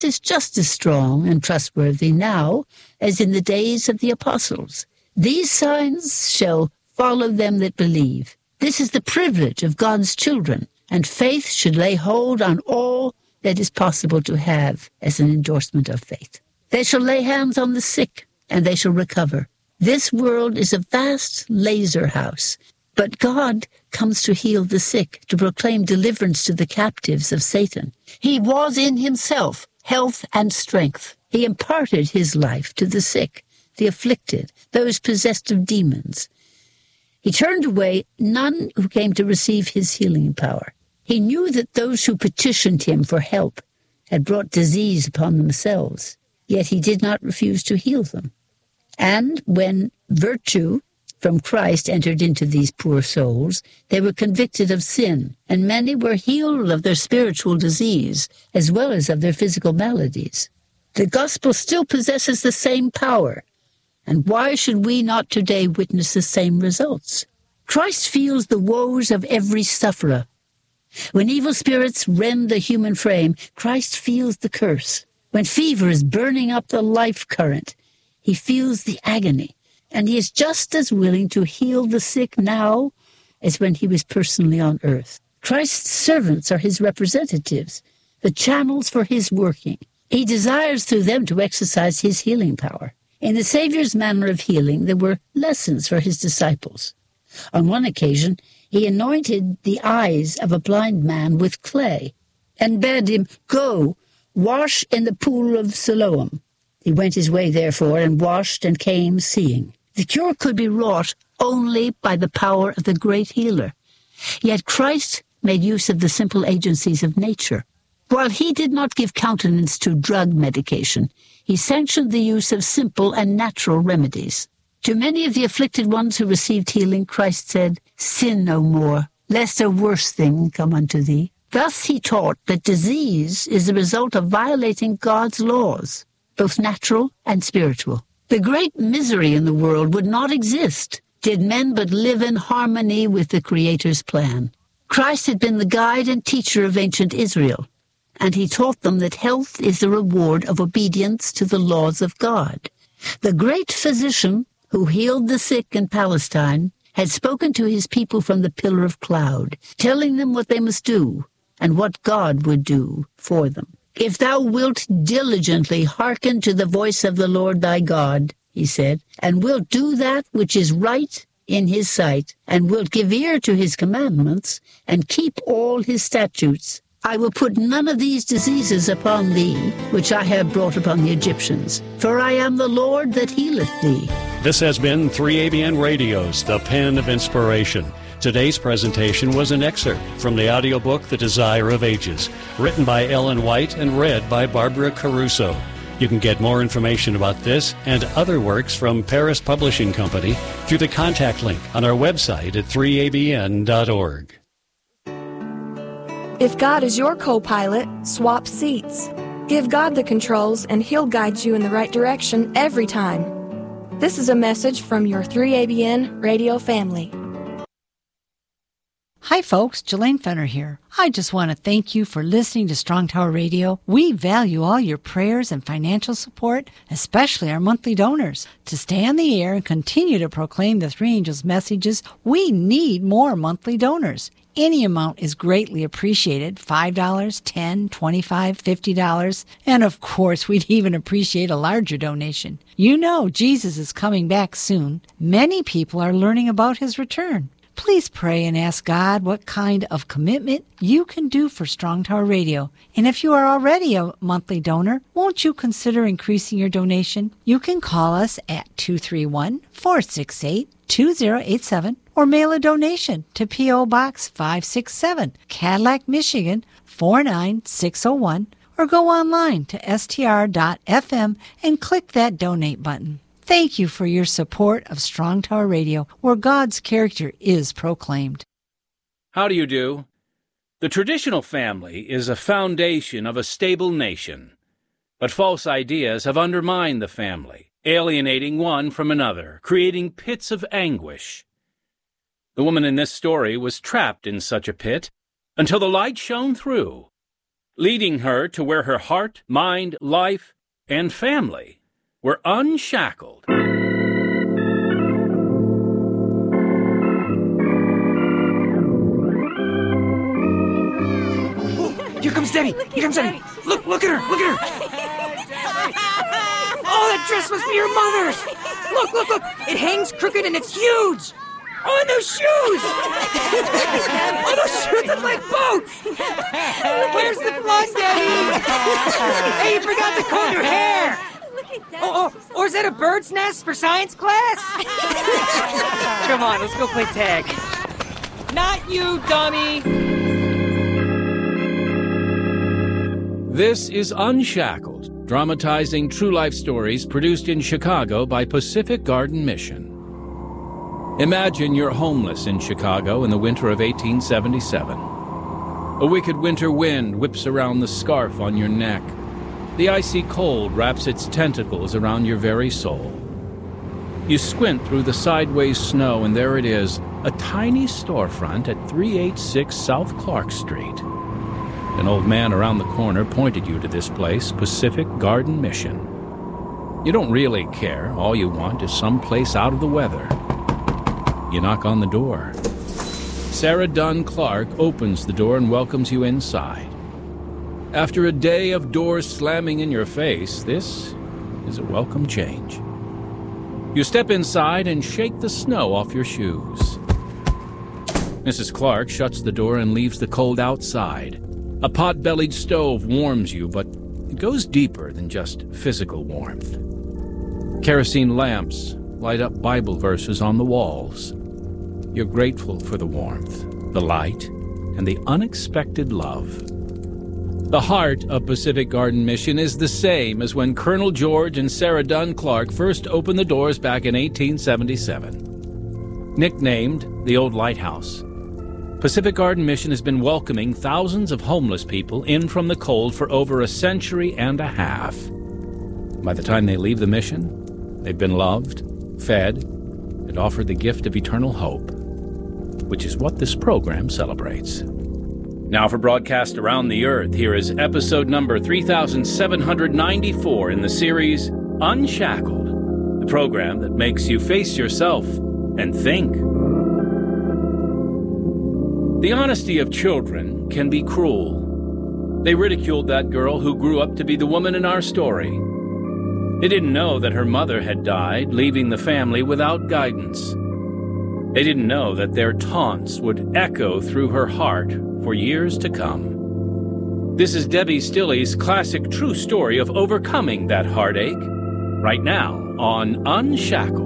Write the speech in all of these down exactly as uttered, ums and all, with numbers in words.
is just as strong and trustworthy now as in the days of the apostles. These signs shall follow them that believe. This is the privilege of God's children, and faith should lay hold on all that is possible to have as an endorsement of faith. They shall lay hands on the sick, and they shall recover. This world is a vast laser house, but God comes to heal the sick, to proclaim deliverance to the captives of Satan. He was in himself health and strength. He imparted his life to the sick, the afflicted, those possessed of demons. He turned away none who came to receive his healing power. He knew that those who petitioned him for help had brought disease upon themselves, yet he did not refuse to heal them. And when virtue from Christ entered into these poor souls, they were convicted of sin, and many were healed of their spiritual disease, as well as of their physical maladies. The gospel still possesses the same power, and why should we not today witness the same results? Christ feels the woes of every sufferer. When evil spirits rend the human frame, Christ feels the curse. When fever is burning up the life current, he feels the agony, and he is just as willing to heal the sick now as when he was personally on earth. Christ's servants are his representatives, the channels for his working. He desires through them to exercise his healing power. In the Savior's manner of healing, there were lessons for his disciples. On one occasion, he anointed the eyes of a blind man with clay and bade him, "Go, wash in the pool of Siloam." He went his way, therefore, and washed and came seeing. The cure could be wrought only by the power of the great healer. Yet Christ made use of the simple agencies of nature. While he did not give countenance to drug medication, he sanctioned the use of simple and natural remedies. To many of the afflicted ones who received healing, Christ said, "Sin no more, lest a worse thing come unto thee." Thus he taught that disease is the result of violating God's laws, both natural and spiritual. The great misery in the world would not exist did men but live in harmony with the Creator's plan. Christ had been the guide and teacher of ancient Israel, and he taught them that health is the reward of obedience to the laws of God. The great physician who healed the sick in Palestine had spoken to his people from the pillar of cloud, telling them what they must do and what God would do for them. "If thou wilt diligently hearken to the voice of the Lord thy God," he said, "and wilt do that which is right in his sight, and wilt give ear to his commandments, and keep all his statutes, I will put none of these diseases upon thee, which I have brought upon the Egyptians, for I am the Lord that healeth thee." This has been three A B N Radio's The Pen of Inspiration. Today's presentation was an excerpt from the audiobook The Desire of Ages, written by Ellen White and read by Barbara Caruso. You can get more information about this and other works from Paris Publishing Company through the contact link on our website at three A B N dot org. If God is your co-pilot, swap seats. Give God the controls and He'll guide you in the right direction every time. This is a message from your three A B N radio family. Hi folks, Jelaine Fenner here. I just want to thank you for listening to Strong Tower Radio. We value all your prayers and financial support, especially our monthly donors. To stay on the air and continue to proclaim the Three Angels messages, we need more monthly donors. Any amount is greatly appreciated, five dollars, ten dollars, twenty-five dollars, fifty dollars, and of course we'd even appreciate a larger donation. You know Jesus is coming back soon. Many people are learning about his return. Please pray and ask God what kind of commitment you can do for Strong Tower Radio. And if you are already a monthly donor, won't you consider increasing your donation? You can call us at two three one, four six eight, two zero eight seven or mail a donation to P O Box five six seven, Cadillac, Michigan four nine six zero one, or go online to S T R dot F M and click that donate button. Thank you for your support of Strong Tower Radio, where God's character is proclaimed. How do you do? The traditional family is a foundation of a stable nation, but false ideas have undermined the family, alienating one from another, creating pits of anguish. The woman in this story was trapped in such a pit until the light shone through. leading her to where her heart, mind, life, and family were unshackled. Here comes Debbie! Here comes Debbie! Look, look at her! Look at her! Oh, that dress must be your mother's! Look, look, look! It hangs crooked and it's huge! Oh, and those shoes! Oh, those shoes look like boats! Where's the fun, Debbie? Hey, you forgot to comb your hair! Oh, oh, or is that a bird's nest for science class? Come on, let's go play tag. Not you, dummy! This is Unshackled, dramatizing true life stories produced in Chicago by Pacific Garden Mission. Imagine you're homeless in Chicago in the winter of eighteen seventy-seven. A wicked winter wind whips around the scarf on your neck. The icy cold wraps its tentacles around your very soul. You squint through the sideways snow, and there it is, a tiny storefront at three eighty-six South Clark Street. An old man around the corner pointed you to this place, Pacific Garden Mission. You don't really care. All you want is some place out of the weather. You knock on the door. Sarah Dunn Clark opens the door and welcomes you inside. After a day of doors slamming in your face, this is a welcome change. You step inside and shake the snow off your shoes. Missus Clark shuts the door and leaves the cold outside. A pot-bellied stove warms you, but it goes deeper than just physical warmth. Kerosene lamps light up Bible verses on the walls. You're grateful for the warmth, the light, and the unexpected love. The heart of Pacific Garden Mission is the same as when Colonel George and Sarah Dunn Clark first opened the doors back in eighteen seventy-seven. Nicknamed the Old Lighthouse, Pacific Garden Mission has been welcoming thousands of homeless people in from the cold for over a century and a half. By the time they leave the mission, they've been loved, fed, and offered the gift of eternal hope, which is what this program celebrates. Now for broadcast around the earth, here is episode number three thousand seven hundred ninety-four in the series Unshackled, the program that makes you face yourself and think. The honesty of children can be cruel. They ridiculed that girl who grew up to be the woman in our story. They didn't know that her mother had died, leaving the family without guidance. They didn't know that their taunts would echo through her heart for years to come. This is Debbie Stilley's classic true story of overcoming that heartache, right now on Unshackled.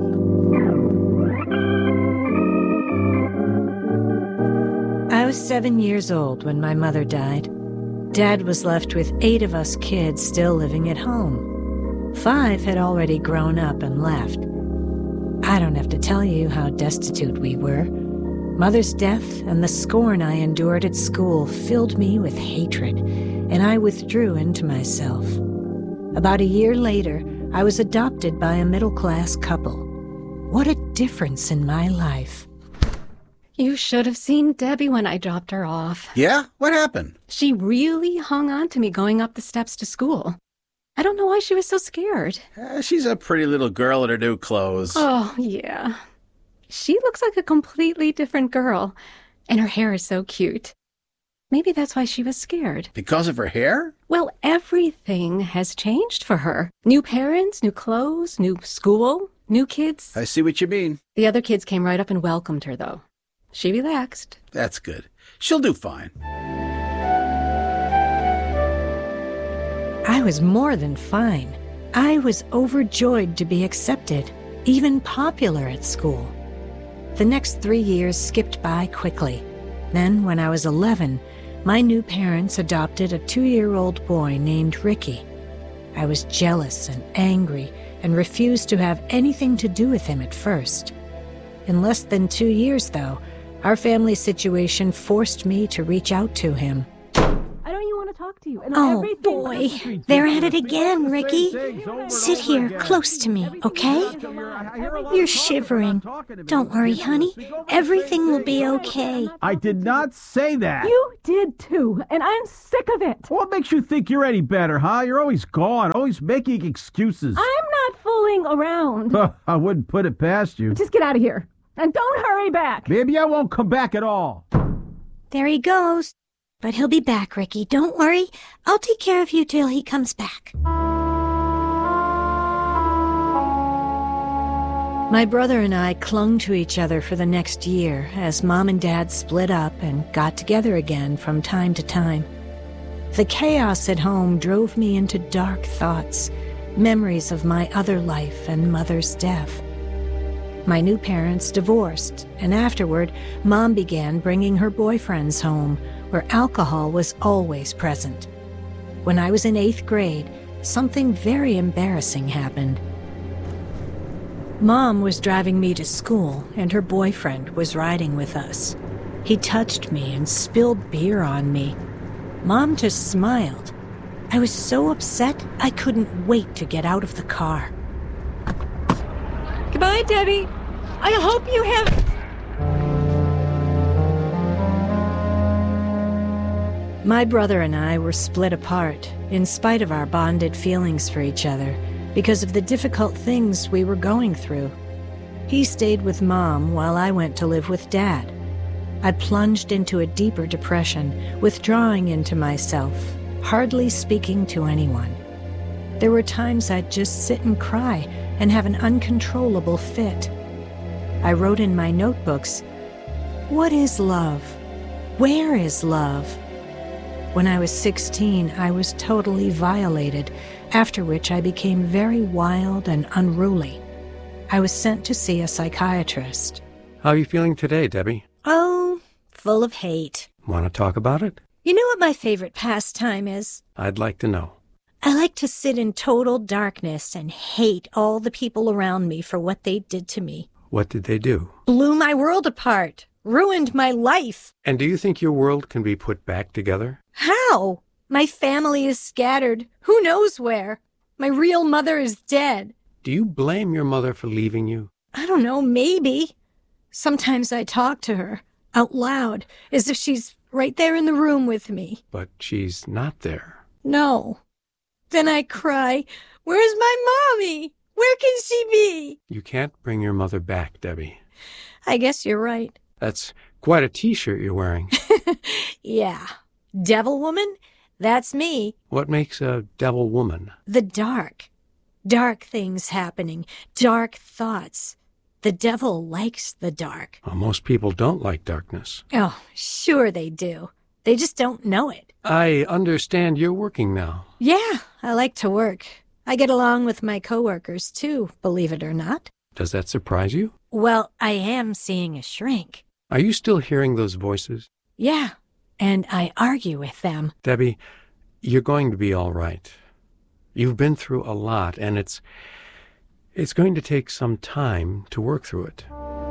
I was seven years old when my mother died. Dad was left with eight of us kids still living at home. Five had already grown up and left. I don't have to tell you how destitute we were. Mother's death and the scorn I endured at school filled me with hatred, and I withdrew into myself. About a year later, I was adopted by a middle-class couple. What a difference in my life. You should have seen Debbie when I dropped her off. Yeah? What happened? She really hung on to me going up the steps to school. I don't know why she was so scared. Uh, she's a pretty little girl in her new clothes. Oh, yeah. She looks like a completely different girl, and her hair is so cute. Maybe that's why she was scared. Because of her hair? Well, everything has changed for her. New parents, new clothes, new school, new kids. I see what you mean. The other kids came right up and welcomed her, though. She relaxed. That's good. She'll do fine. I was more than fine. I was overjoyed to be accepted, even popular at school. The next three years skipped by quickly. Then, when I was eleven, my new parents adopted a two-year-old boy named Ricky. I was jealous and angry and refused to have anything to do with him at first. In less than two years, though, our family situation forced me to reach out to him. I don't even want to talk to you. And Oh, everything boy. They're at it again, Ricky. Sit here close to me, okay? You're shivering. Don't worry, honey. Everything will be okay. I did not say that. You did too, and I'm sick of it. What makes you think you're any better, huh? You're always gone, always making excuses. I'm not fooling around. I wouldn't put it past you. Just get out of here. And don't hurry back. Maybe I won't come back at all. There he goes. But he'll be back, Ricky. Don't worry. I'll take care of you till he comes back. My brother and I clung to each other for the next year as Mom and Dad split up and got together again from time to time. The chaos at home drove me into dark thoughts, memories of my other life and Mother's death. My new parents divorced, and afterward, Mom began bringing her boyfriends home, where alcohol was always present. When I was in eighth grade, something very embarrassing happened. Mom was driving me to school, and her boyfriend was riding with us. He touched me and spilled beer on me. Mom just smiled. I was so upset, I couldn't wait to get out of the car. Goodbye, Debbie. I hope you have... My brother and I were split apart, in spite of our bonded feelings for each other, because of the difficult things we were going through. He stayed with Mom while I went to live with Dad. I plunged into a deeper depression, withdrawing into myself, hardly speaking to anyone. There were times I'd just sit and cry and have an uncontrollable fit. I wrote in my notebooks, "What is love? Where is love?" When I was sixteen, I was totally violated, after which I became very wild and unruly. I was sent to see a psychiatrist. How are you feeling today, Debbie? Oh, full of hate. Want to talk about it? You know what my favorite pastime is? I'd like to know. I like to sit in total darkness and hate all the people around me for what they did to me. What did they do? Blew my world apart. Ruined my life. And do you think your world can be put back together? How? My family is scattered. Who knows where? My real mother is dead. Do you blame your mother for leaving you? I don't know, maybe. Sometimes I talk to her, out loud, as if she's right there in the room with me. But she's not there. No. Then I cry, "Where's my mommy? Where can she be?" You can't bring your mother back, Debbie. I guess you're right. That's quite a t-shirt you're wearing. Yeah. Devil woman? That's me. What makes a devil woman? The dark. Dark things happening. Dark thoughts. The devil likes the dark. Well, most people don't like darkness. Oh, sure they do. They just don't know it. I understand you're working now. Yeah, I like to work. I get along with my coworkers, too, believe it or not. Does that surprise you? Well, I am seeing a shrink. Are you still hearing those voices? Yeah, and I argue with them. Debbie, you're going to be all right. You've been through a lot, and it's it's going to take some time to work through it.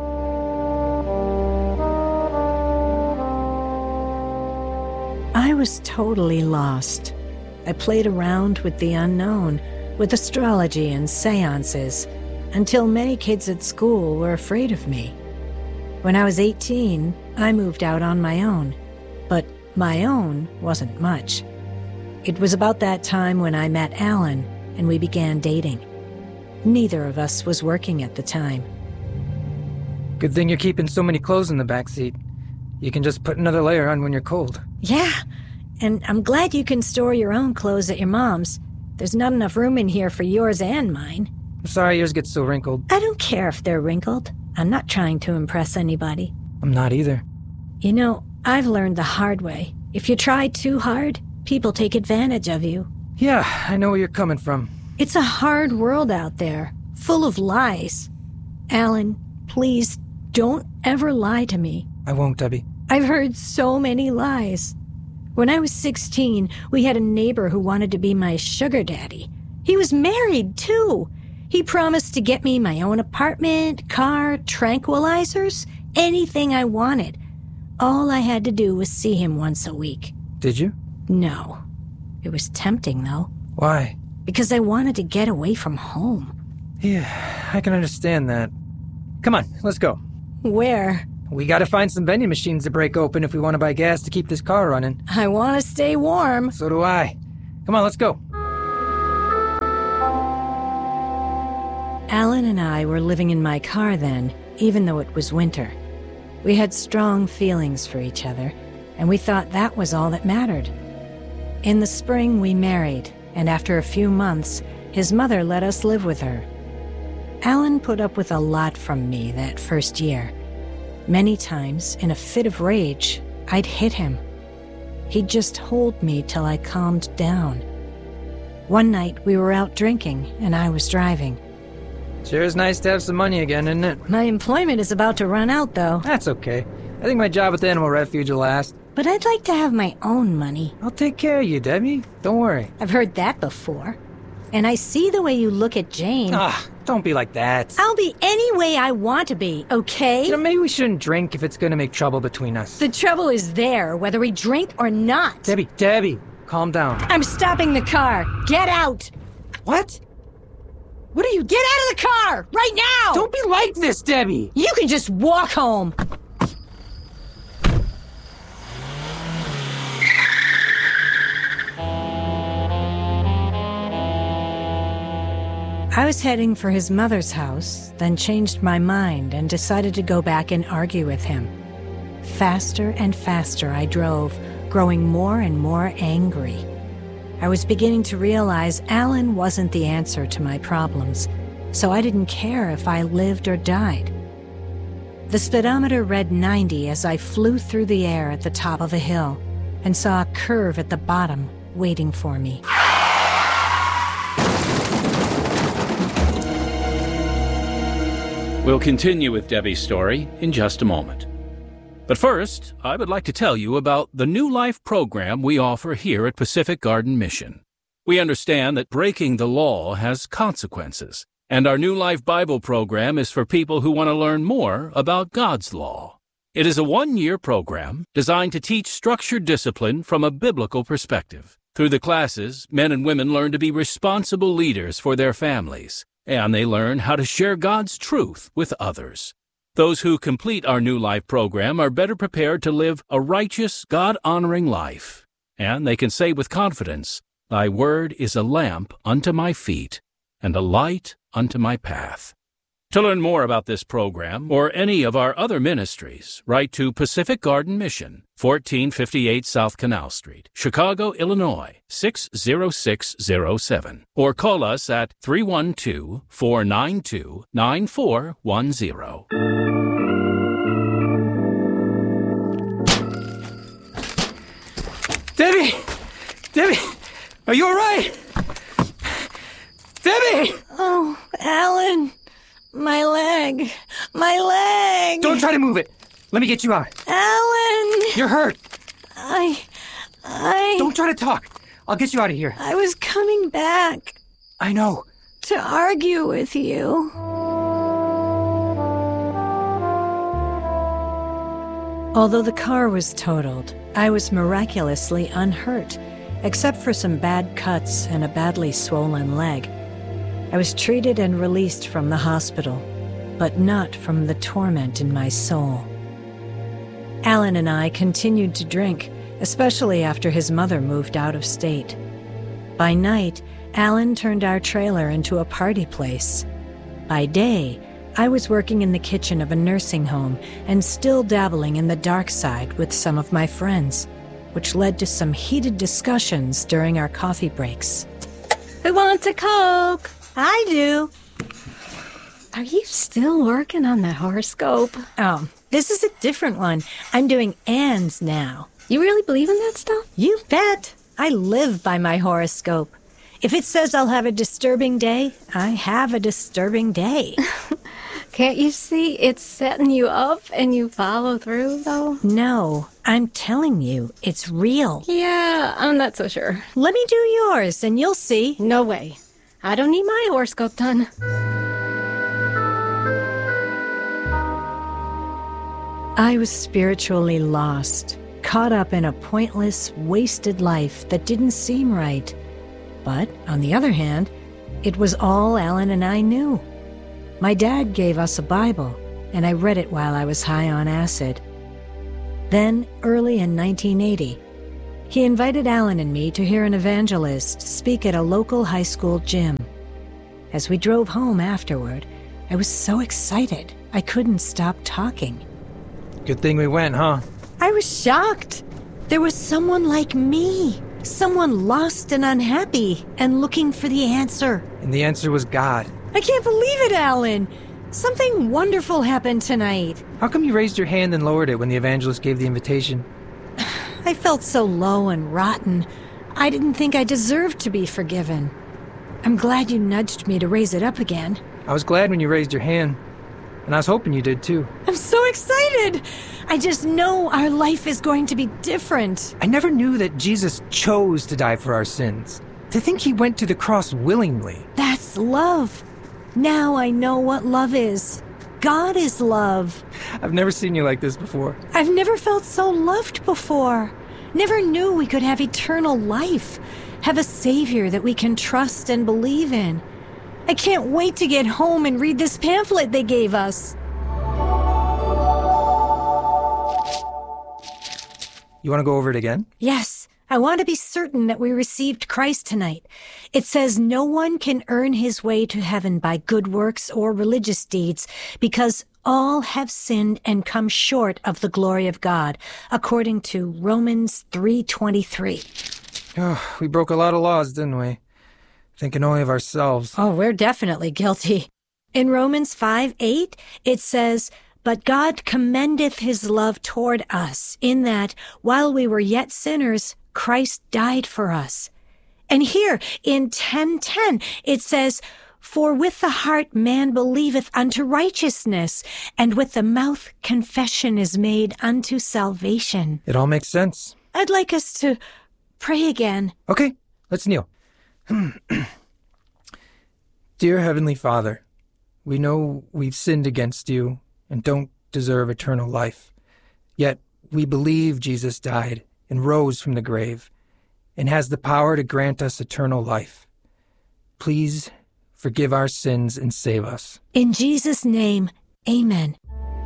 I was totally lost. I played around with the unknown, with astrology and seances, until many kids at school were afraid of me. When I was eighteen, I moved out on my own. But my own wasn't much. It was about that time when I met Alan, and we began dating. Neither of us was working at the time. Good thing you're keeping so many clothes in the back seat. You can just put another layer on when you're cold. Yeah, and I'm glad you can store your own clothes at your mom's. There's not enough room in here for yours and mine. I'm sorry yours gets so wrinkled. I don't care if they're wrinkled. I'm not trying to impress anybody. I'm not either. You know, I've learned the hard way. If you try too hard, people take advantage of you. Yeah, I know where you're coming from. It's a hard world out there, full of lies. Alan, please, don't ever lie to me. I won't, Debbie. I've heard so many lies. When I was sixteen, we had a neighbor who wanted to be my sugar daddy. He was married, too. He promised to get me my own apartment, car, tranquilizers, anything I wanted. All I had to do was see him once a week. Did you? No. It was tempting, though. Why? Because I wanted to get away from home. Yeah, I can understand that. Come on, let's go. Where? We gotta find some vending machines to break open if we want to buy gas to keep this car running. I want to stay warm. So do I. Come on, let's go. Alan and I were living in my car then, even though it was winter. We had strong feelings for each other, and we thought that was all that mattered. In the spring, we married, and after a few months, his mother let us live with her. Alan put up with a lot from me that first year. Many times, in a fit of rage, I'd hit him. He'd just hold me till I calmed down. One night, we were out drinking, and I was driving. Sure is nice to have some money again, isn't it? My employment is about to run out, though. That's okay. I think my job at the animal refuge will last. But I'd like to have my own money. I'll take care of you, Debbie. Don't worry. I've heard that before. And I see the way you look at Jane. Ah, don't be like that. I'll be any way I want to be, okay? You know, maybe we shouldn't drink if it's going to make trouble between us. The trouble is there, whether we drink or not. Debbie, Debbie, calm down. I'm stopping the car. Get out. What? What are you? Get out of the car! Right now! Don't be like this, Debbie! You can just walk home. I was heading for his mother's house, then changed my mind and decided to go back and argue with him. Faster and faster I drove, growing more and more angry. I was beginning to realize Alan wasn't the answer to my problems, so I didn't care if I lived or died. The speedometer read ninety as I flew through the air at the top of a hill and saw a curve at the bottom waiting for me. We'll continue with Debbie's story in just a moment. But first, I would like to tell you about the New Life program we offer here at Pacific Garden Mission. We understand that breaking the law has consequences, and our New Life Bible program is for people who want to learn more about God's law. It is a one-year program designed to teach structured discipline from a biblical perspective. Through the classes, men and women learn to be responsible leaders for their families, and they learn how to share God's truth with others. Those who complete our New Life program are better prepared to live a righteous, God-honoring life, and they can say with confidence, "Thy word is a lamp unto my feet and a light unto my path." To learn more about this program or any of our other ministries, write to Pacific Garden Mission, fourteen fifty-eight South Canal Street, Chicago, Illinois, six zero six zero seven, or call us at three one two, four nine two, nine four one zero. Debbie! Debbie! Are you all right? Debbie! Oh, Alan. My leg. My leg. Don't try to move it. Let me get you out. Alan! You're hurt. I... I... Don't try to talk. I'll get you out of here. I was coming back. I know. To argue with you. Although the car was totaled, I was miraculously unhurt, except for some bad cuts and a badly swollen leg. I was treated and released from the hospital, but not from the torment in my soul. Alan and I continued to drink, especially after his mother moved out of state. By night, Alan turned our trailer into a party place. By day, I was working in the kitchen of a nursing home and still dabbling in the dark side with some of my friends, which led to some heated discussions during our coffee breaks. Who wants a Coke? I do. Are you still working on that horoscope? Oh, this is a different one. I'm doing Anne's now. You really believe in that stuff? You bet. I live by my horoscope. If it says I'll have a disturbing day, I have a disturbing day. Can't you see it's setting you up and you follow through, though? No, I'm telling you, it's real. Yeah, I'm not so sure. Let me do yours and you'll see. No way. I don't need my horoscope done. I was spiritually lost, caught up in a pointless, wasted life that didn't seem right. But, on the other hand, it was all Alan and I knew. My dad gave us a Bible, and I read it while I was high on acid. Then, early in nineteen eighty, he invited Alan and me to hear an evangelist speak at a local high school gym. As we drove home afterward, I was so excited I couldn't stop talking. Good thing we went, huh? I was shocked. There was someone like me, someone lost and unhappy and looking for the answer. And the answer was God. I can't believe it, Alan. Something wonderful happened tonight. How come you raised your hand and lowered it when the evangelist gave the invitation? I felt so low and rotten. I didn't think I deserved to be forgiven. I'm glad you nudged me to raise it up again. I was glad when you raised your hand. And I was hoping you did too. I'm so excited! I just know our life is going to be different. I never knew that Jesus chose to die for our sins. To think he went to the cross willingly. That's love. Now I know what love is. God is love. I've never seen you like this before. I've never felt so loved before. Never knew we could have eternal life. Have a savior that we can trust and believe in. I can't wait to get home and read this pamphlet they gave us. You want to go over it again? Yes. I want to be certain that we received Christ tonight. It says no one can earn his way to heaven by good works or religious deeds, because all have sinned and come short of the glory of God, according to Romans three twenty-three. Oh, we broke a lot of laws, didn't we? Thinking only of ourselves. Oh, we're definitely guilty. In Romans five eight, it says, "But God commendeth his love toward us, in that, while we were yet sinners, Christ died for us." And here, in ten ten, it says, "For with the heart man believeth unto righteousness, and with the mouth confession is made unto salvation." It all makes sense. I'd like us to pray again. Okay, let's kneel. Dear Heavenly Father, we know we've sinned against you and don't deserve eternal life. Yet we believe Jesus died and rose from the grave and has the power to grant us eternal life. Please forgive our sins and save us. In Jesus' name, amen.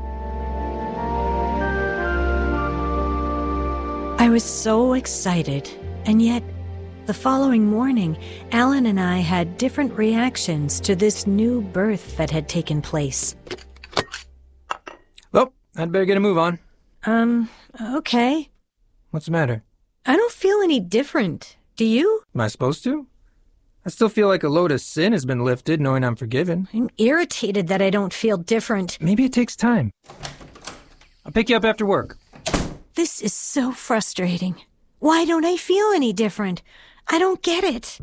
I was so excited, and yet the following morning, Alan and I had different reactions to this new birth that had taken place. Well, I'd better get a move on. Um, okay. What's the matter? I don't feel any different. Do you? Am I supposed to? I still feel like a load of sin has been lifted, knowing I'm forgiven. I'm irritated that I don't feel different. Maybe it takes time. I'll pick you up after work. This is so frustrating. Why don't I feel any different? I don't get it.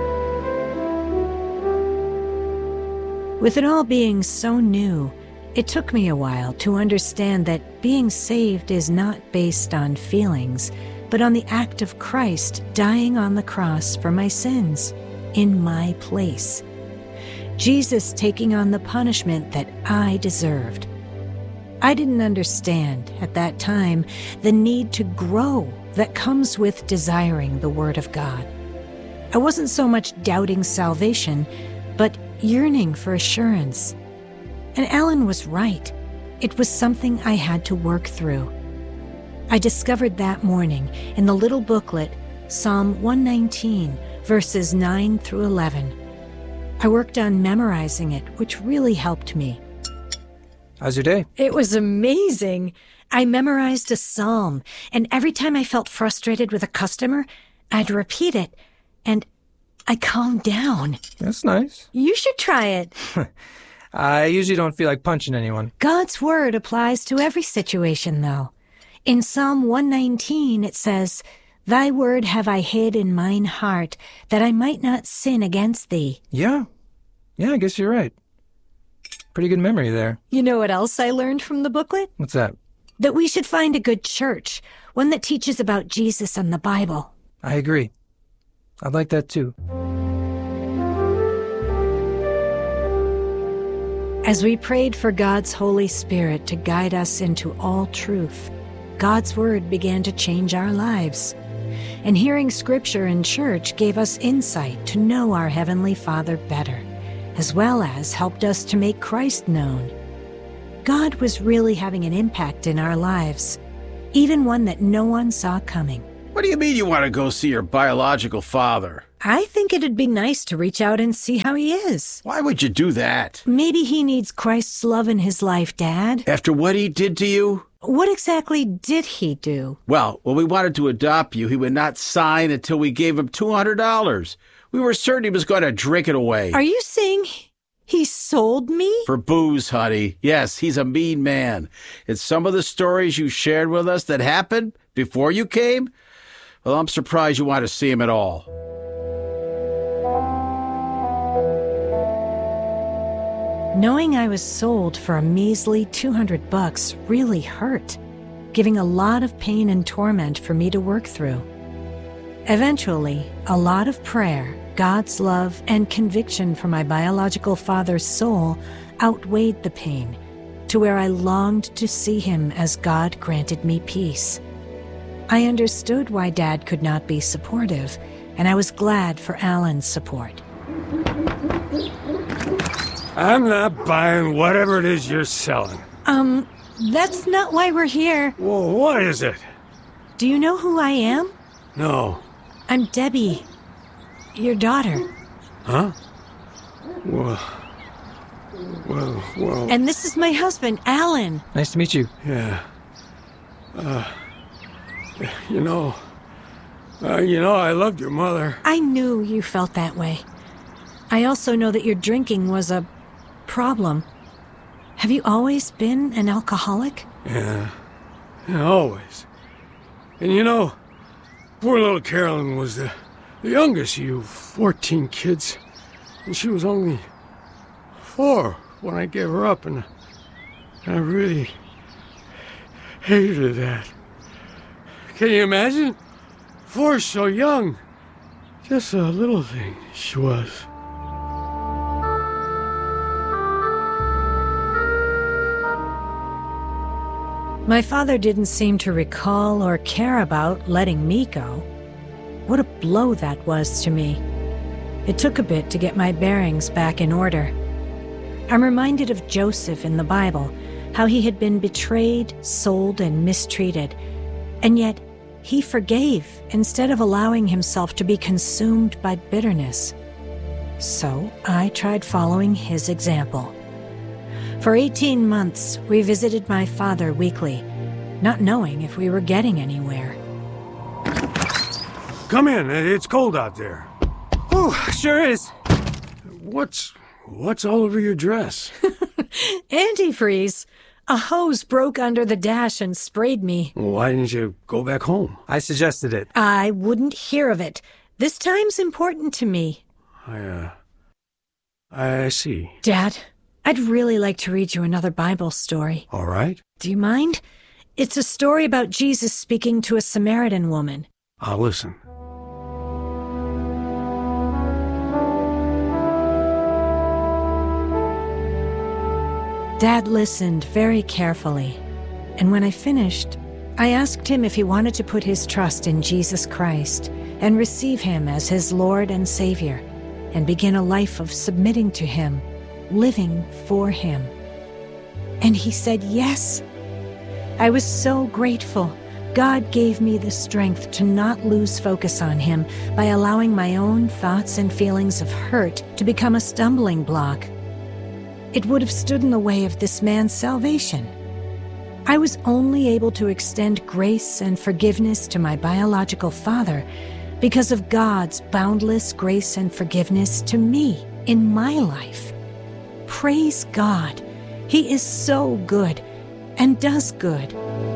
With it all being so new, it took me a while to understand that being saved is not based on feelings, but on the act of Christ dying on the cross for my sins, in my place. Jesus taking on the punishment that I deserved. I didn't understand, at that time, the need to grow that comes with desiring the Word of God. I wasn't so much doubting salvation, but yearning for assurance. And Alan was right. It was something I had to work through. I discovered that morning in the little booklet, Psalm one nineteen, verses nine through eleven. I worked on memorizing it, which really helped me. How's your day? It was amazing. I memorized a psalm, and every time I felt frustrated with a customer, I'd repeat it, and I calmed down. That's nice. You should try it. I usually don't feel like punching anyone. God's word applies to every situation, though. In Psalm one nineteen, it says, "Thy word have I hid in mine heart, that I might not sin against thee." Yeah. Yeah, I guess you're right. Pretty good memory there. You know what else I learned from the booklet? What's that? That we should find a good church, one that teaches about Jesus and the Bible. I agree. I'd like that too. As we prayed for God's Holy Spirit to guide us into all truth, God's Word began to change our lives. And hearing Scripture in church gave us insight to know our Heavenly Father better, as well as helped us to make Christ known. God was really having an impact in our lives, even one that no one saw coming. What do you mean you want to go see your biological father? I think it'd be nice to reach out and see how he is. Why would you do that? Maybe he needs Christ's love in his life, Dad. After what he did to you? What exactly did he do? Well, when we wanted to adopt you, he would not sign until we gave him two hundred dollars. We were certain he was going to drink it away. Are you saying he sold me? For booze, honey. Yes, he's a mean man. And some of the stories you shared with us that happened before you came, well, I'm surprised you want to see him at all. Knowing I was sold for a measly two hundred bucks really hurt, giving a lot of pain and torment for me to work through. Eventually, a lot of prayer, God's love, and conviction for my biological father's soul outweighed the pain, to where I longed to see him as God granted me peace. I understood why Dad could not be supportive, and I was glad for Alan's support. I'm not buying whatever it is you're selling. Um, that's not why we're here. Well, what is it? Do you know who I am? No. I'm Debbie, your daughter. Huh? Well, well, well... And this is my husband, Alan. Nice to meet you. Yeah. Uh, you know, uh, you know, I loved your mother. I knew you felt that way. I also know that your drinking was a problem. Have you always been an alcoholic? Yeah. Yeah, always. And you know, poor little Carolyn was the, the youngest of you fourteen kids. And she was only four when I gave her up, and I really hated that. Can you imagine? Four so young. Just a little thing she was. My father didn't seem to recall or care about letting me go. What a blow that was to me. It took a bit to get my bearings back in order. I'm reminded of Joseph in the Bible, how he had been betrayed, sold, and mistreated, and yet he forgave instead of allowing himself to be consumed by bitterness. So I tried following his example. For eighteen months, we visited my father weekly, not knowing if we were getting anywhere. Come in, it's cold out there. Oh, sure is. What's, what's all over your dress? Antifreeze. A hose broke under the dash and sprayed me. Why didn't you go back home? I suggested it. I wouldn't hear of it. This time's important to me. I, uh, I see. Dad, I'd really like to read you another Bible story. All right. Do you mind? It's a story about Jesus speaking to a Samaritan woman. I'll listen. Dad listened very carefully, and when I finished, I asked him if he wanted to put his trust in Jesus Christ and receive him as his Lord and Savior, and begin a life of submitting to him, living for him. And he said yes. I was so grateful. God gave me the strength to not lose focus on him by allowing my own thoughts and feelings of hurt to become a stumbling block. It would have stood in the way of this man's salvation. I was only able to extend grace and forgiveness to my biological father because of God's boundless grace and forgiveness to me in my life. Praise God. He is so good and does good.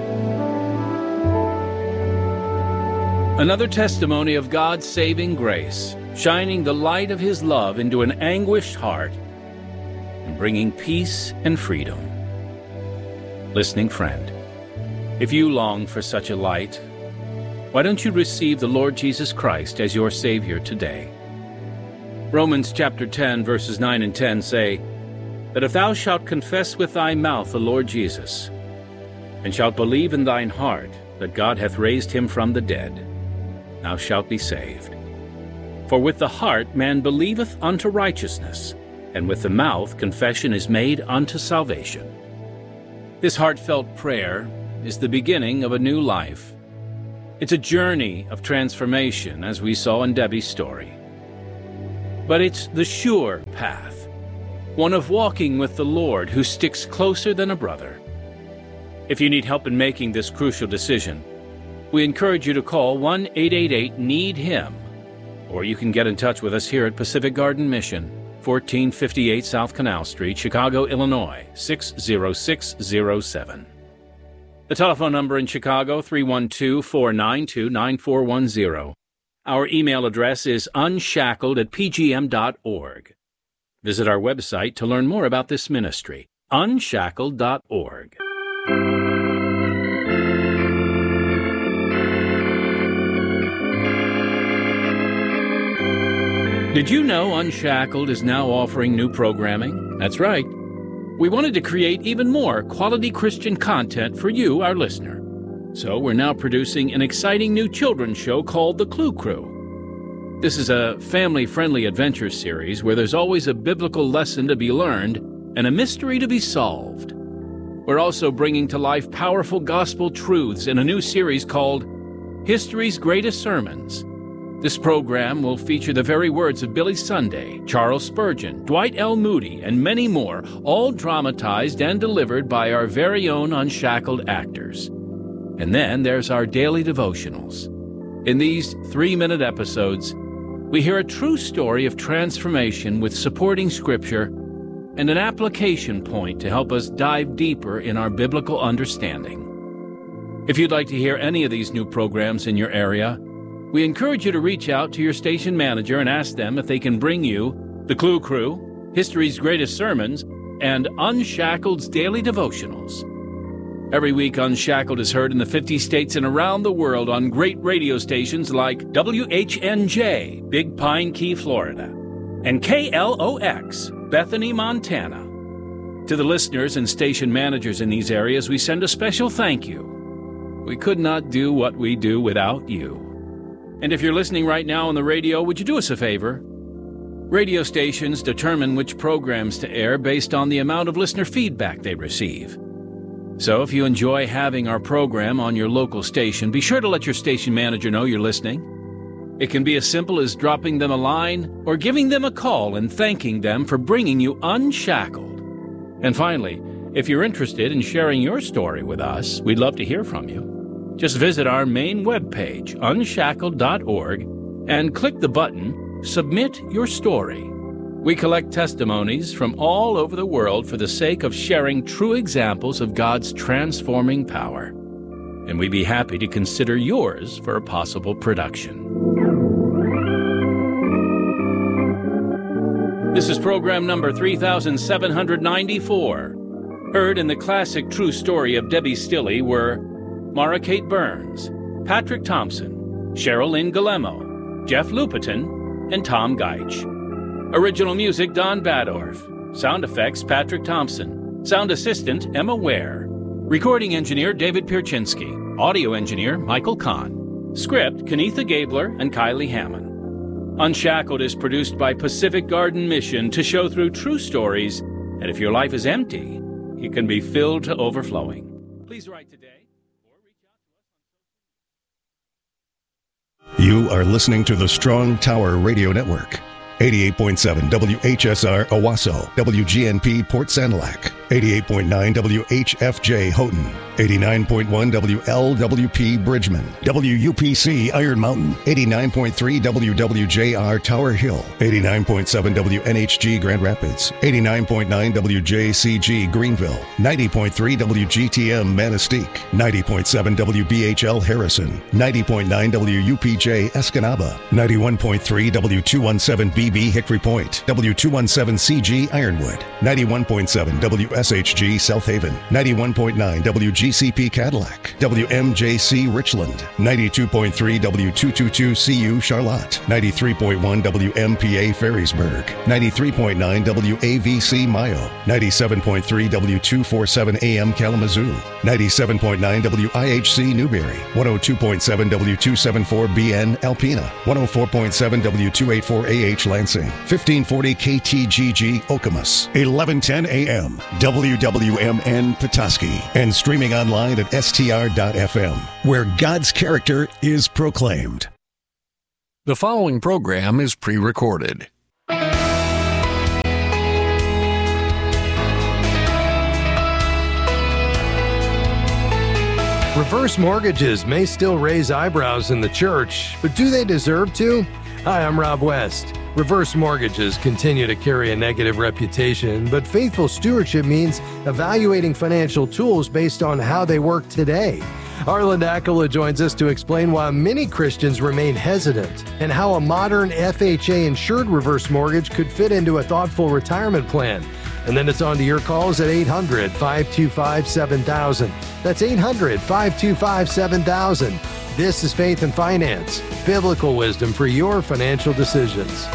Another testimony of God's saving grace, shining the light of his love into an anguished heart and bringing peace and freedom. Listening friend, if you long for such a light, why don't you receive the Lord Jesus Christ as your Savior today? Romans chapter ten, verses nine and ten say, that if thou shalt confess with thy mouth the Lord Jesus, and shalt believe in thine heart that God hath raised him from the dead, thou shalt be saved. For with the heart man believeth unto righteousness, and with the mouth confession is made unto salvation. This heartfelt prayer is the beginning of a new life. It's a journey of transformation, as we saw in Debbie's story. But it's the sure path, one of walking with the Lord who sticks closer than a brother. If you need help in making this crucial decision, we encourage you to call one eight eight eight need him, or you can get in touch with us here at Pacific Garden Mission, fourteen fifty-eight South Canal Street, Chicago, Illinois, six zero six zero seven. The telephone number in Chicago, three one two, four nine two, nine four one zero. Our email address is unshackled at p g m dot org. Visit our website to learn more about this ministry, unshackled dot org. Did you know Unshackled is now offering new programming? That's right. We wanted to create even more quality Christian content for you, our listener. So we're now producing an exciting new children's show called The Clue Crew. This is a family-friendly adventure series where there's always a biblical lesson to be learned and a mystery to be solved. We're also bringing to life powerful gospel truths in a new series called History's Greatest Sermons. This program will feature the very words of Billy Sunday, Charles Spurgeon, Dwight L. Moody, and many more, all dramatized and delivered by our very own Unshackled actors. And then there's our daily devotionals. In these three-minute episodes, we hear a true story of transformation with supporting scripture and an application point to help us dive deeper in our biblical understanding. If you'd like to hear any of these new programs in your area, we encourage you to reach out to your station manager and ask them if they can bring you The Clue Crew, History's Greatest Sermons, and Unshackled's Daily Devotionals. Every week, Unshackled is heard in the fifty states and around the world on great radio stations like W H N J, Big Pine Key, Florida, and K L O X, Bethany, Montana. To the listeners and station managers in these areas, we send a special thank you. We could not do what we do without you. And if you're listening right now on the radio, would you do us a favor? Radio stations determine which programs to air based on the amount of listener feedback they receive. So if you enjoy having our program on your local station, be sure to let your station manager know you're listening. It can be as simple as dropping them a line or giving them a call and thanking them for bringing you Unshackled. And finally, if you're interested in sharing your story with us, we'd love to hear from you. Just visit our main webpage, unshackled dot org, and click the button, Submit Your Story. We collect testimonies from all over the world for the sake of sharing true examples of God's transforming power. And we'd be happy to consider yours for a possible production. This is program number three thousand seven hundred ninety-four. Heard in the classic true story of Debbie Stilley were Mara Kate Burns, Patrick Thompson, Cheryl Lynn Guillemot, Jeff Lupetin, and Tom Geich. Original music, Don Badorf. Sound effects, Patrick Thompson. Sound assistant, Emma Ware. Recording engineer, David Pierczynski. Audio engineer, Michael Kahn. Script, Kenitha Gabler and Kylie Hammond. Unshackled is produced by Pacific Garden Mission to show through true stories, and if your life is empty, it can be filled to overflowing. Please write today. You are listening to the Strong Tower Radio Network. eighty-eight point seven W H S R Owasso, W G N P Port Sanilac, eighty-eight point nine W H F J Houghton, eighty-nine point one W L W P Bridgman, W U P C Iron Mountain, eighty-nine point three W W J R Tower Hill, eighty-nine point seven W N H G Grand Rapids, eighty-nine point nine W J C G Greenville, ninety point three W G T M Manistee, ninety point seven W B H L Harrison, ninety point nine W U P J Escanaba, ninety-one point three W two seventeen B B Hickory Point, W two seventeen C G Ironwood, ninety-one point seven W S H G South Haven, ninety-one point nine W G C P Cadillac, W M J C Richland, ninety-two point three W two twenty-two C U Charlotte, ninety-three point one W M P A Ferrisburg, ninety-three point nine W A V C Mayo, ninety-seven point three W two forty-seven A M Kalamazoo, ninety-seven point nine W I H C Newberry, one oh two point seven W two seventy-four B N Alpena, one oh four point seven W two eighty-four A H Lansing, fifteen forty K T G G Okemos, eleven ten A M W W M N Petoskey, and streaming online at S T R dot F M, where God's character is proclaimed. The following program is pre-recorded. Reverse mortgages may still raise eyebrows in the church, but do they deserve to? Hi, I'm Rob West. Reverse mortgages continue to carry a negative reputation, but faithful stewardship means evaluating financial tools based on how they work today. Harlan Accola joins us to explain why many Christians remain hesitant and how a modern F H A-insured reverse mortgage could fit into a thoughtful retirement plan. And then it's on to your calls at eight hundred, five two five, seven thousand. That's eight hundred, five two five, seven thousand. This is Faith and Finance, biblical wisdom for your financial decisions.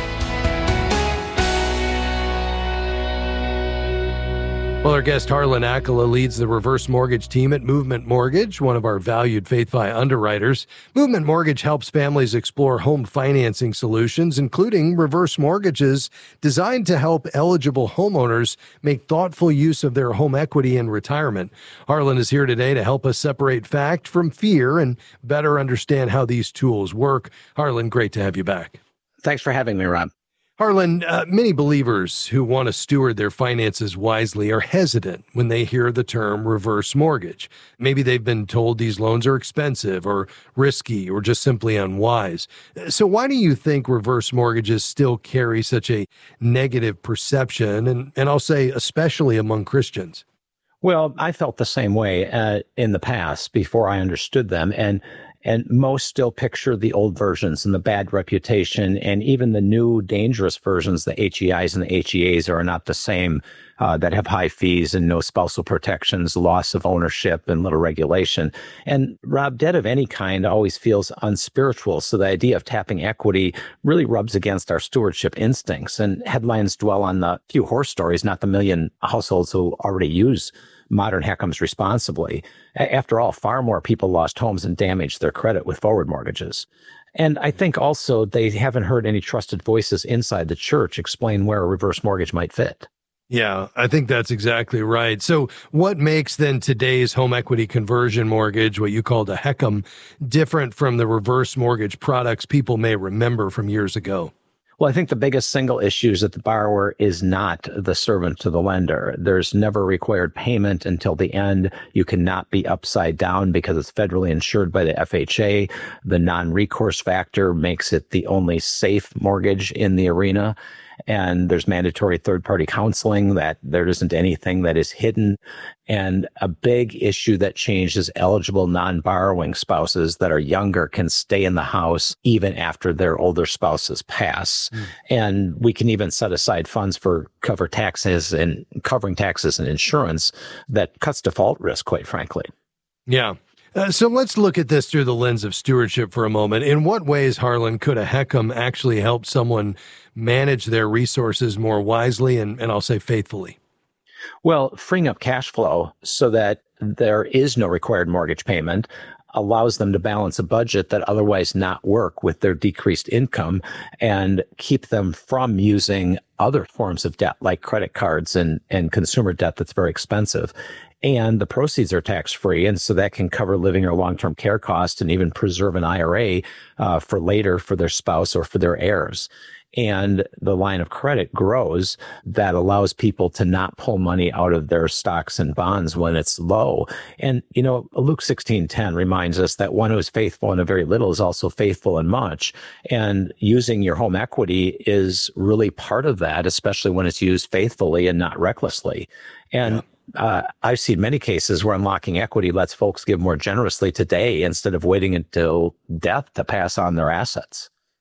Well, our guest Harlan Accola leads the reverse mortgage team at Movement Mortgage, one of our valued FaithFi underwriters. Movement Mortgage helps families explore home financing solutions, including reverse mortgages designed to help eligible homeowners make thoughtful use of their home equity in retirement. Harlan is here today to help us separate fact from fear and better understand how these tools work. Harlan, great to have you back. Thanks for having me, Rob. Harlan, uh, many believers who want to steward their finances wisely are hesitant when they hear the term reverse mortgage. Maybe they've been told these loans are expensive or risky or just simply unwise. So why do you think reverse mortgages still carry such a negative perception, and, and I'll say especially among Christians? Well, I felt the same way uh, in the past before I understood them, and And most still picture the old versions and the bad reputation, and even the new dangerous versions, the H E Is and the H E As, are not the same, uh, that have high fees and no spousal protections, loss of ownership, and little regulation. And Rob, debt of any kind always feels unspiritual, so the idea of tapping equity really rubs against our stewardship instincts. And headlines dwell on the few horror stories, not the million households who already use modern H E C Ms responsibly. After all, far more people lost homes and damaged their credit with forward mortgages. And I think also they haven't heard any trusted voices inside the church explain where a reverse mortgage might fit. Yeah, I think that's exactly right. So what makes then today's home equity conversion mortgage, what you called a H E C M, different from the reverse mortgage products people may remember from years ago? Well, I think the biggest single issue is that the borrower is not the servant to the lender. There's never required payment until the end. You cannot be upside down because it's federally insured by the F H A. The non-recourse factor makes it the only safe mortgage in the arena. And there's mandatory third-party counseling, that there isn't anything that is hidden. And a big issue that changed is eligible non-borrowing spouses that are younger can stay in the house even after their older spouses pass. Mm. And we can even set aside funds for cover taxes and covering taxes and insurance that cuts default risk, quite frankly. Yeah. Uh, so let's look at this through the lens of stewardship for a moment. In what ways, Harlan, could a H E C M actually help someone manage their resources more wisely and, and I'll say faithfully? Well, freeing up cash flow so that there is no required mortgage payment allows them to balance a budget that otherwise not work with their decreased income and keep them from using other forms of debt like credit cards and, and consumer debt that's very expensive. And the proceeds are tax-free, and so that can cover living or long-term care costs and even preserve an I R A uh, for later for their spouse or for their heirs. And the line of credit grows that allows people to not pull money out of their stocks and bonds when it's low. And, you know, Luke sixteen ten reminds us that one who is faithful in a very little is also faithful in much. And using your home equity is really part of that, especially when it's used faithfully and not recklessly. And yeah. Uh, I've seen many cases where unlocking equity lets folks give more generously today instead of waiting until death to pass on their assets.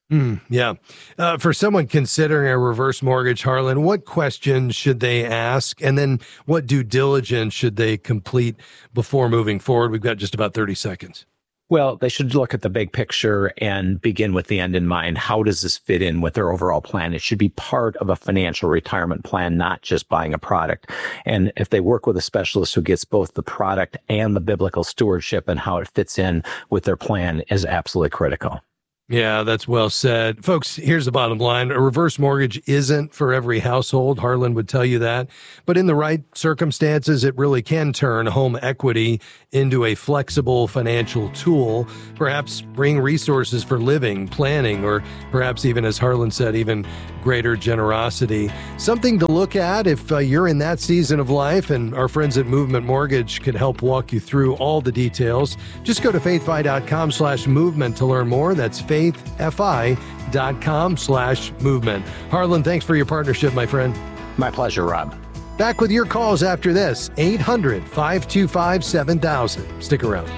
Mm, yeah. Uh, for someone considering a reverse mortgage, Harlan, what questions should they ask? And then what due diligence should they complete before moving forward? We've got just about thirty seconds. Well, they should look at the big picture and begin with the end in mind. How does this fit in with their overall plan? It should be part of a financial retirement plan, not just buying a product. And if they work with a specialist who gets both the product and the biblical stewardship and how it fits in with their plan is absolutely critical. Yeah, that's well said. Folks, here's the bottom line. A reverse mortgage isn't for every household. Harlan would tell you that. But in the right circumstances, it really can turn home equity into a flexible financial tool, perhaps bring resources for living, planning, or perhaps even, as Harlan said, even greater generosity. Something to look at if uh, you're in that season of life, and our friends at Movement Mortgage can help walk you through all the details. Just go to faithfi.com slash movement to learn more. That's faithfi.com slash movement. Harlan, thanks for your partnership, my friend. My pleasure, Rob. Back with your calls after this, eight hundred, five two five, seven thousand. Stick around.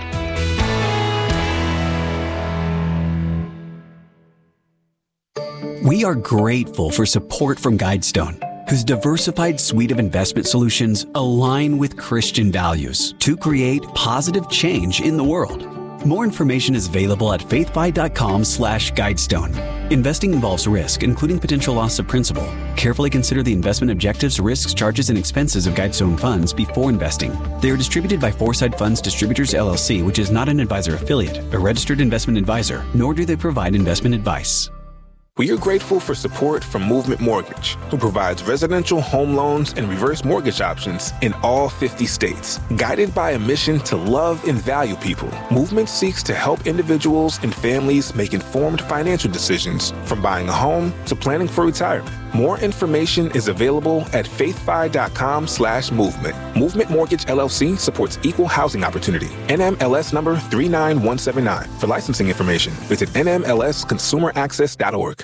We are grateful for support from Guidestone, whose diversified suite of investment solutions align with Christian values to create positive change in the world. More information is available at faithfi.com slash guidestone. Investing involves risk, including potential loss of principal. Carefully consider the investment objectives, risks, charges, and expenses of Guidestone funds before investing. They are distributed by Foresight Funds Distributors, L L C, which is not an advisor affiliate, a registered investment advisor, nor do they provide investment advice. We are grateful for support from Movement Mortgage, who provides residential home loans and reverse mortgage options in all fifty states. Guided by a mission to love and value people, Movement seeks to help individuals and families make informed financial decisions, from buying a home to planning for retirement. More information is available at faithfi.com slash movement. Movement Mortgage, L L C supports equal housing opportunity. N M L S number three nine one seven nine. For licensing information, visit N M L S consumer access dot org.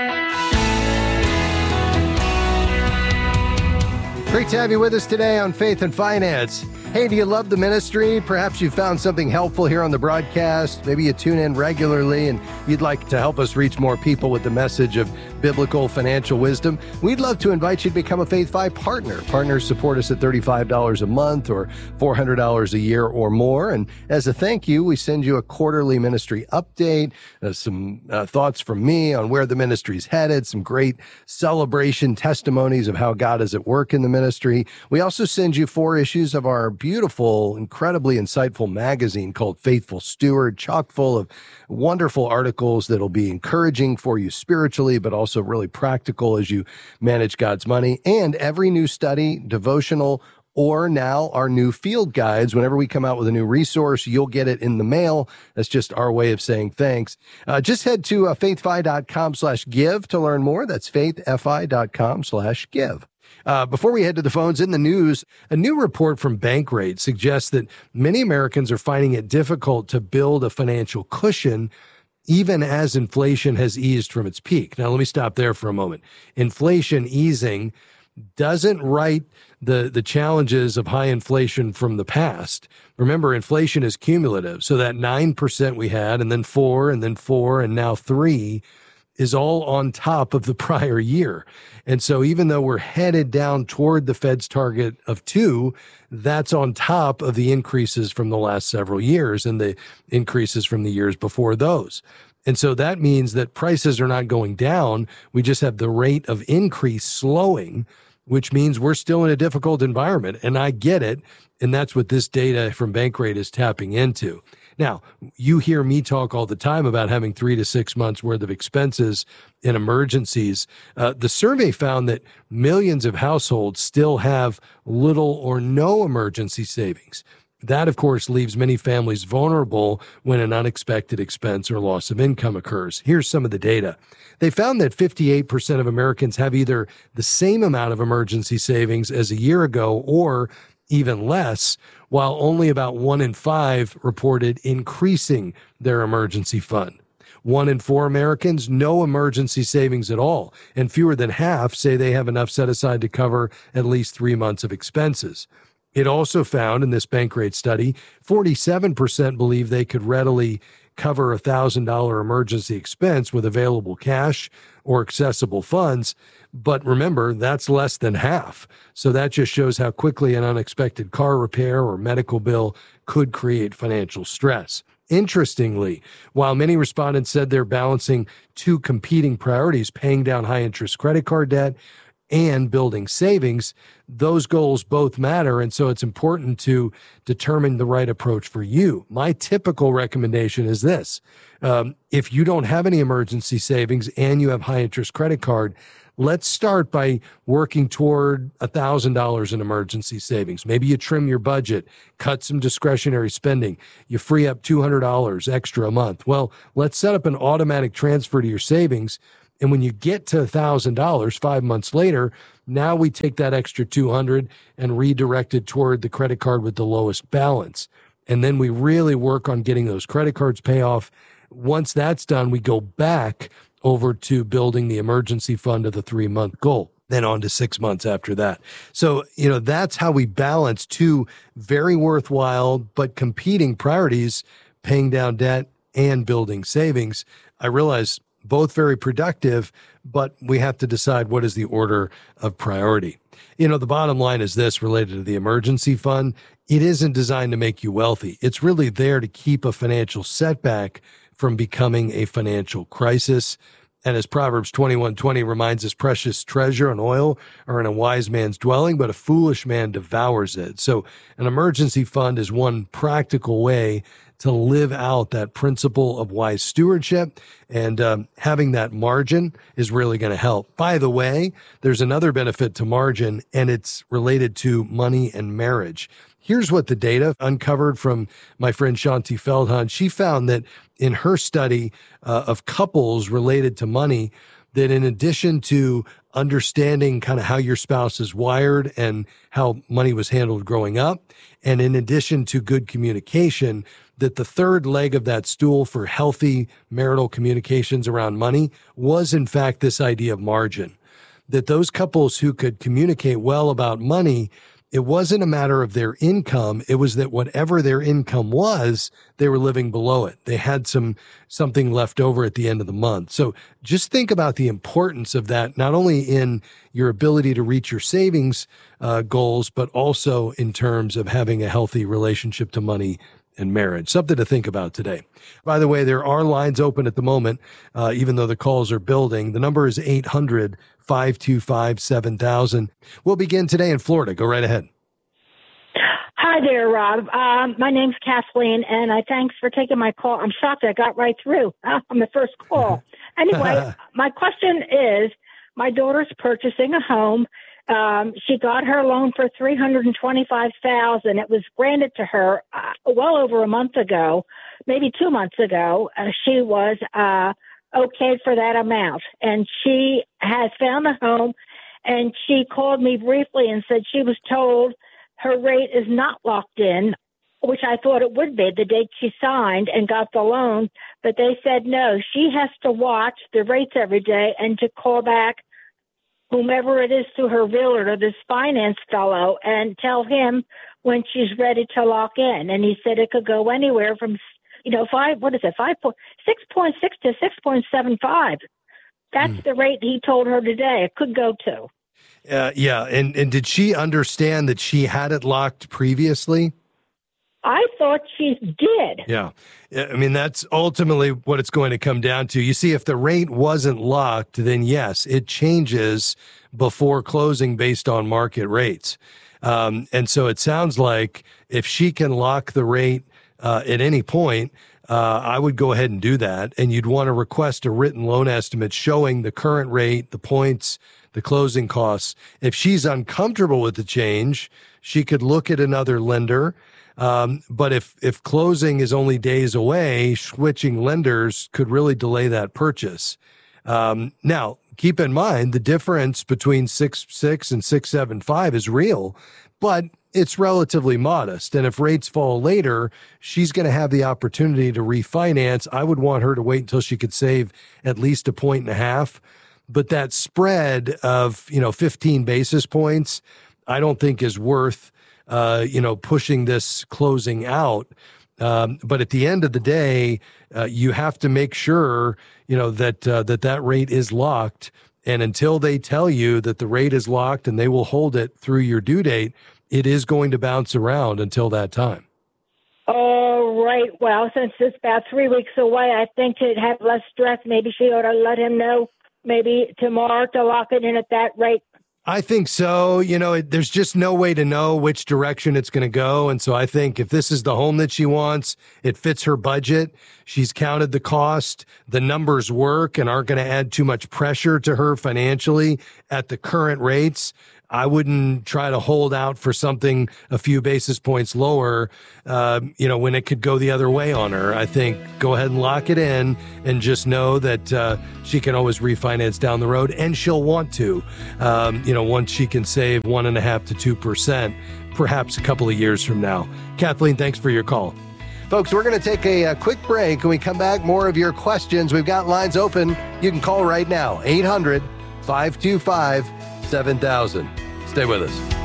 Great to have you with us today on Faith and Finance. Hey, do you love the ministry? Perhaps you found something helpful here on the broadcast. Maybe you tune in regularly and you'd like to help us reach more people with the message of biblical financial wisdom. We'd love to invite you to become a FaithFi partner. Partners support us at thirty-five dollars a month or four hundred dollars a year or more. And as a thank you, we send you a quarterly ministry update, uh, some uh, thoughts from me on where the ministry's headed, some great celebration testimonies of how God is at work in the ministry. We also send you four issues of our beautiful, incredibly insightful magazine called Faithful Steward, chock full of wonderful articles that'll be encouraging for you spiritually, but also really practical as you manage God's money. And every new study, devotional, or now our new field guides. Whenever we come out with a new resource, you'll get it in the mail. That's just our way of saying thanks. Uh, just head to uh, faithfi.com slash give to learn more. That's faithfi.com slash give. Uh, before we head to the phones, in the news, a new report from Bankrate suggests that many Americans are finding it difficult to build a financial cushion even as inflation has eased from its peak. Now, let me stop there for a moment. Inflation easing doesn't right the, the challenges of high inflation from the past. Remember, inflation is cumulative. So that nine percent we had, and then four, and then four, and now three is all on top of the prior year. And so even though we're headed down toward the Fed's target of two, that's on top of the increases from the last several years and the increases from the years before those. And so that means that prices are not going down. We just have the rate of increase slowing, which means we're still in a difficult environment. And I get it. And that's what this data from Bankrate is tapping into. Now, you hear me talk all the time about having three to six months worth of expenses in emergencies. Uh, the survey found that millions of households still have little or no emergency savings. That, of course, leaves many families vulnerable when an unexpected expense or loss of income occurs. Here's some of the data. They found that fifty-eight percent of Americans have either the same amount of emergency savings as a year ago or even less, while only about one in five reported increasing their emergency fund. One in four Americans, no emergency savings at all, and fewer than half say they have enough set aside to cover at least three months of expenses. It also found in this Bankrate study, forty-seven percent believe they could readily cover a one thousand dollars emergency expense with available cash or accessible funds. But remember, that's less than half. So that just shows how quickly an unexpected car repair or medical bill could create financial stress. Interestingly, while many respondents said they're balancing two competing priorities, paying down high-interest credit card debt and building savings, those goals both matter, and so it's important to determine the right approach for you. My typical recommendation is this. Um, if you don't have any emergency savings and you have high-interest credit card, let's start by working toward one thousand dollars in emergency savings. Maybe you trim your budget, cut some discretionary spending. You free up two hundred dollars extra a month. Well, let's set up an automatic transfer to your savings. And when you get to one thousand dollars five months later, now we take that extra two hundred dollars and redirect it toward the credit card with the lowest balance. And then we really work on getting those credit cards pay off. Once that's done, we go back over to building the emergency fund of the three-month goal, then on to six months after that. So, you know, that's how we balance two very worthwhile but competing priorities, paying down debt and building savings. I realize both very productive, but we have to decide what is the order of priority. You know, the bottom line is this related to the emergency fund. It isn't designed to make you wealthy. It's really there to keep a financial setback from becoming a financial crisis. And as Proverbs twenty-one twenty reminds us, precious treasure and oil are in a wise man's dwelling, but a foolish man devours it. So an emergency fund is one practical way to live out that principle of wise stewardship, and um, having that margin is really going to help. By the way, there's another benefit to margin, and it's related to money and marriage. Here's what the data uncovered from my friend Shanti Feldhahn. She found that in her study uh, of couples related to money, that in addition to understanding kind of how your spouse is wired and how money was handled growing up, and in addition to good communication, that the third leg of that stool for healthy marital communications around money was, in fact, this idea of margin. That those couples who could communicate well about money, it wasn't a matter of their income. It was that whatever their income was, they were living below it. They had some something left over at the end of the month. So just think about the importance of that, not only in your ability to reach your savings uh, goals, but also in terms of having a healthy relationship to money and marriage. Something to think about today. By the way, there are lines open at the moment, uh, even though the calls are building. The number is eight hundred, five two five, seven thousand. We'll begin today in Florida. Go right ahead. Hi there, Rob. Um, my name's Kathleen, and I thanks for taking my call. I'm shocked I got right through uh, on the first call. Anyway, my question is, my daughter's purchasing a home. Um, she got her loan for three hundred twenty-five thousand dollars. It was granted to her uh, well over a month ago, maybe two months ago. Uh, she was uh, okayed for that amount, and she has found a home. And she called me briefly and said she was told her rate is not locked in, which I thought it would be the date she signed and got the loan. But they said no, she has to watch the rates every day and to call back whomever it is to her realtor, this finance fellow, and tell him when she's ready to lock in. And he said it could go anywhere from, you know, five, what is it, five point, six point six to six point seven five. That's mm. the rate he told her today. It could go to. Uh, yeah. And, and did she understand that she had it locked previously? I thought she did. Yeah. I mean, that's ultimately what it's going to come down to. You see, if the rate wasn't locked, then yes, it changes before closing based on market rates. Um, and so it sounds like if she can lock the rate uh, at any point, uh, I would go ahead and do that. And you'd want to request a written loan estimate showing the current rate, the points, the closing costs. If she's uncomfortable with the change, she could look at another lender. Um, but if, if closing is only days away, switching lenders could really delay that purchase. Um, now, keep in mind the difference between six six and six seven five is real, but it's relatively modest. And if rates fall later, she's going to have the opportunity to refinance. I would want her to wait until she could save at least a point and a half. But that spread of, you know, fifteen basis points, I don't think is worth Uh, you know, pushing this closing out. Um, but at the end of the day, uh, you have to make sure, you know, that, uh, that that rate is locked. And until they tell you that the rate is locked and they will hold it through your due date, it is going to bounce around until that time. All right. Well, since it's about three weeks away, I think to have less stress, maybe she ought to let him know maybe tomorrow to lock it in at that rate. I think so. You know, it, there's just no way to know which direction it's going to go. And so I think if this is the home that she wants, it fits her budget. She's counted the cost. The numbers work and aren't going to add too much pressure to her financially at the current rates. I wouldn't try to hold out for something a few basis points lower, uh, you know, when it could go the other way on her. I think go ahead and lock it in and just know that uh, she can always refinance down the road, and she'll want to, um, you know, once she can save one and a half to two percent, perhaps a couple of years from now. Kathleen, thanks for your call. Folks, we're going to take a, a quick break. When we come back, more of your questions. We've got lines open. You can call right now, eight hundred, five two five, seven thousand. Stay with us.